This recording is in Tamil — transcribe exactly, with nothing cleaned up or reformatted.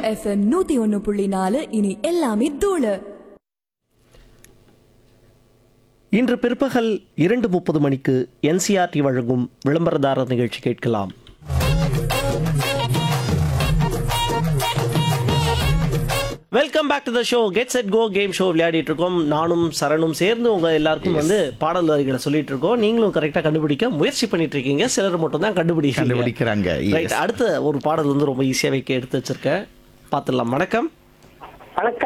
எஃப்எம் நூத்தி ஒன்னு புள்ளி நாலு இனி எல்லாமே தூளு. இன்று பிற்பகல் இரண்டு முப்பது மணிக்கு என்சிஆர்டி வழங்கும் விளம்பரதாரர் நிகழ்ச்சி கேட்கலாம். Welcome back to the show. Get set go game show விளையாடிட்டு இருக்கோம். நானும் சரணும் சேர்ந்து உங்க எல்லாருக்கும் வந்து பாடல் வரிகளை சொல்லிட்டு இருக்கோம். நீங்களும் கரெக்டா கண்டுபிடிக்க முயற்சி பண்ணிட்டு இருக்கீங்க. சிலர் மட்டும் தான் கண்டுபிடிக்க கண்டுபிடிக்கிறாங்க. ரைட், அடுத்த ஒரு பாடல் வந்து ரொம்ப ஈஸியாவே எடுத்து வச்சிருக்கேன், பார்த்துடலாம். வணக்கம். வணக்கம்.